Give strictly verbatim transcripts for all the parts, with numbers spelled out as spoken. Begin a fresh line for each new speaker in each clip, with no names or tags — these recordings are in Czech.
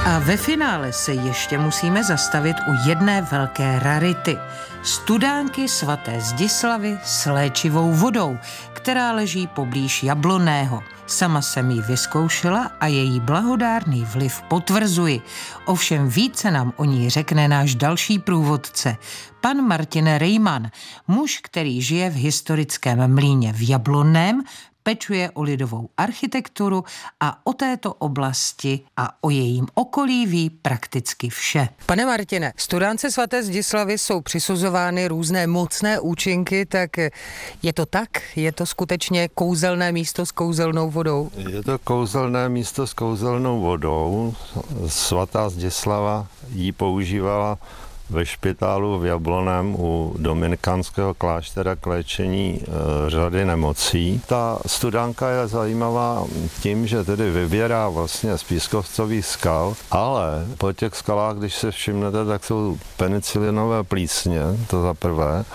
A ve finále se ještě musíme zastavit u jedné velké rarity. Studánky svaté Zdislavy s léčivou vodou, která leží poblíž Jablonného. Sama jsem ji vyzkoušela a její blahodárný vliv potvrzuji. Ovšem více nám o ní řekne náš další průvodce, pan Martin Rejman, muž, který žije v historickém mlýně v Jablonném, pečuje o lidovou architekturu a o této oblasti a o jejím okolí ví prakticky vše. Pane Martine, studánce svaté Zdislavy jsou přisuzovány různé mocné účinky, tak je to tak? Je to skutečně kouzelné místo s kouzelnou vodou?
Je to kouzelné místo s kouzelnou vodou. Svatá Zdislava ji používala ve špitálu v Jablonném u dominikánského kláštera k léčení e, řady nemocí. Ta studánka je zajímavá tím, že tedy vybírá vlastně z pískovcových skal, ale po těch skalách, když se všimnete, tak jsou penicilinové plísně, to za prvé.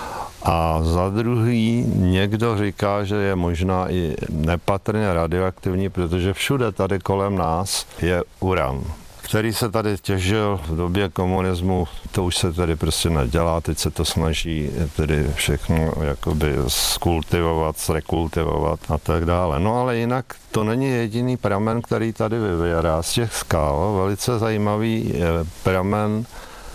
A za druhý někdo říká, že je možná i nepatrně radioaktivní, protože všude tady kolem nás je uran, který se tady těžil v době komunismu. To už se tady prostě nedělá, teď se to snaží tedy všechno jakoby skultivovat, zrekultivovat a tak dále. No ale jinak to není jediný pramen, který tady vyvěrá z těch skal. Velice zajímavý pramen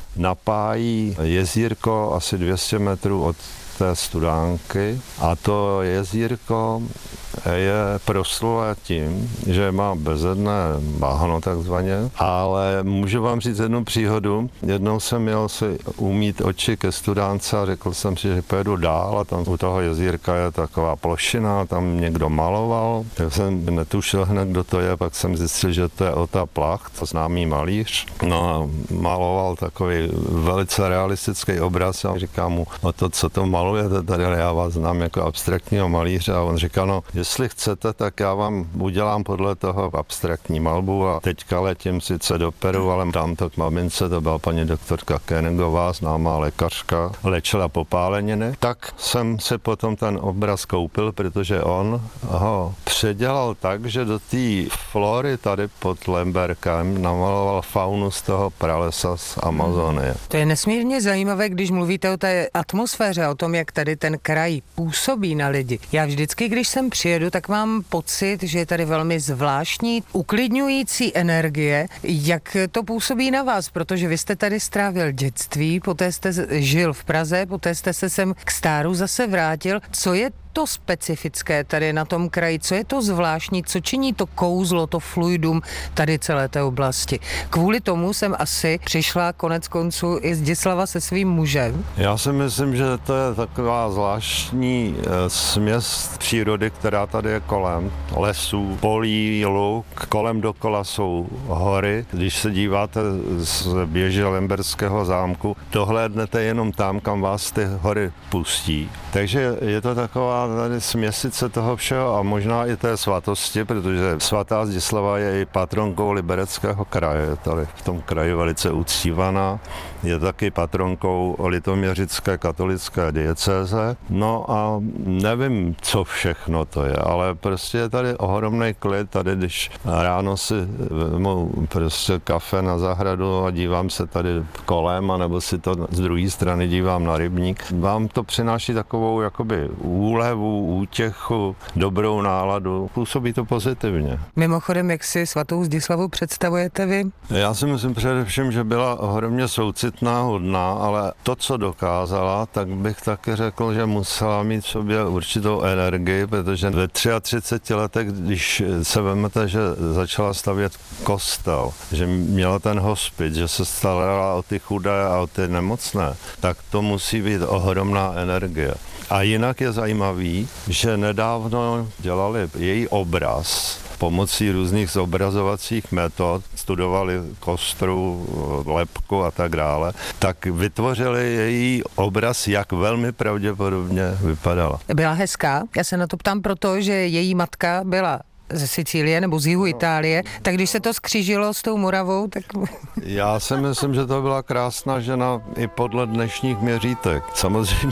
napájí jezírko asi dvě stě metrů od té studánky a to jezírko je proslulé tím, že má bezedné bahno takzvaně, ale můžu vám říct jednu příhodu. Jednou jsem měl si umýt oči ke studánce a řekl jsem si, že pojedu dál a tam u toho jezírka je taková plošina, tam někdo maloval. Tak jsem netušil hned, kdo to je, pak jsem zjistil, že to je Ota Placht, známý malíř. No a maloval takový velice realistický obraz a říkám mu, o to, co to malujete tady, já vás znám jako abstraktního malíře a on říkal, no, jestli chcete, tak já vám udělám podle toho abstraktní malbu a teďka letím sice do Peru, ale dám to k mamince, to byla paní doktorka Koenigová, známá lékařka, léčila popáleniny. Tak jsem si potom ten obraz koupil, protože on ho předělal tak, že do té flory tady pod Lemberkem namaloval faunu z toho pralesa z Amazonie.
To je nesmírně zajímavé, když mluvíte o té atmosféře, o tom, jak tady ten kraj působí na lidi. Já vždycky, když jsem přijedu, tak mám pocit, že je tady velmi zvláštní, uklidňující energie. Jak to působí na vás? Protože vy jste tady strávil dětství, poté jste žil v Praze, poté jste se sem k Stáru zase vrátil. Co je to specifické tady na tom kraji? Co je to zvláštní? Co činí to kouzlo, to fluidum tady celé té oblasti? Kvůli tomu jsem asi přišla konec konců i Zdislava se svým mužem.
Já si myslím, že to je taková zvláštní e, směs přírody, která tady je kolem. Lesů, polí, luk, kolem dokola jsou hory. Když se díváte z běže Lemberského zámku, dohlédnete jenom tam, kam vás ty hory pustí. Takže je to taková tady směsice toho všeho a možná i té svatosti, protože svatá Zdislava je i patronkou Libereckého kraje, tady v tom kraji velice uctívaná. Je taky patronkou litoměřické katolické diecéze. No a nevím, co všechno to je, ale prostě je tady ohromný klid. Tady, když ráno si vezmu prostě kafe na zahradu a dívám se tady kolem, anebo si to z druhé strany dívám na rybník, vám to přináší takovou jakoby úlevu, útěchu, dobrou náladu. Působí to pozitivně.
Mimochodem, jak si svatou Zdislavu představujete vy?
Já si myslím především, že byla ohromně soucitná, hodná, ale to, co dokázala, tak bych taky řekl, že musela mít v sobě určitou energii, protože ve třiatřiceti třech letech, když se vezmete, že začala stavět kostel, že měla ten hospic, že se starala o ty chudé a o ty nemocné, tak to musí být ohromná energie. A jinak je zajímavý, že nedávno dělali její obraz pomocí různých zobrazovacích metod, studovali kostru, lebku a tak dále, tak vytvořili její obraz, jak velmi pravděpodobně vypadala.
Byla hezká? Já se na to ptám proto, že její matka byla ze Sicílie nebo z jihu Itálie, tak když se to skřížilo s tou Moravou, tak...
Já si myslím, že to byla krásná žena i podle dnešních měřítek. Samozřejmě